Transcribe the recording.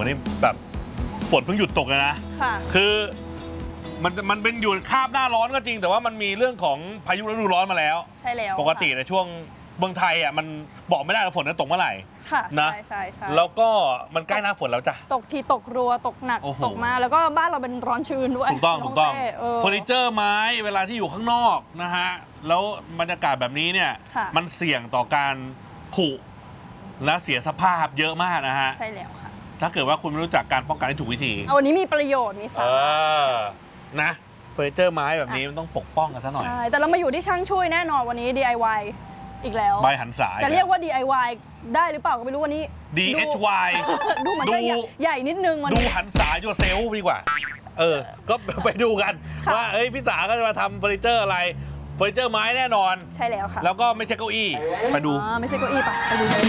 นี่แบบฝนเพิ่งหยุดตกเลยนะคือมันเป็นอยู่คาบหน้าร้อนก็จริงแต่ว่ามันมีเรื่องของพายุฤดูร้อนมาแล้วใช่แล้วปกติในช่วงเมืองไทยอ่ะมันบอกไม่ได้ว่าฝนจะตกเมื่อไหร่นะใช่แล้วก็มันใกล้หน้าฝนแล้วจ้ะตกทีตกรัวตกหนักตกมาแล้วก็บ้านเราเป็นร้อนชื้นด้วยถูกต้องเฟอร์นิเจอร์ไม้เวลาที่อยู่ข้างนอกนะฮะแล้วบรรยากาศแบบนี้เนี่ยมันเสี่ยงต่อการผุและเสียสภาพเยอะมากนะฮะใช่แล้วค่ะถ้าเกิดว่าคุณไม่รู้จักการป้องกันที่ถูกวิธีวันนี้มีประโยชน์มีสาระนะเฟอร์นิเจอร์ไม้แบบนี้มันต้องปกป้องกันซะหน่อยใช่แต่เรามาอยู่ที่ช่างช่วยแน่นอนวันนี้ DIY อีกแล้วใบหันสายจะเรียกว่า DIY ได้หรือเปล่าก็ไม่รู้วันนี้ DHY ดูเหมือนจะใหญ่นิดนึงวันนี้ดูหันสายตัวเซลล์ดีกว่าก็ไปดูกันว่าพี่สาก็จะมาทำเฟอร์นิเจอร์อะไรเฟอร์นิเจอร์ไม้แน่นอนใช่แล้วค่ะแล้วก็ไม่ใช่เก้าอี้ไปดูไม่ใช่เก้าอี้ไปดูเลย